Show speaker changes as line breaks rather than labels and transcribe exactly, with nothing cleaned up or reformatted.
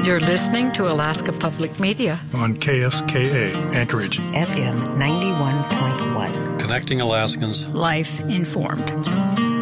You're listening to Alaska Public Media
on K S K A, Anchorage.
F M ninety-one point one.
Connecting Alaskans.
Life informed.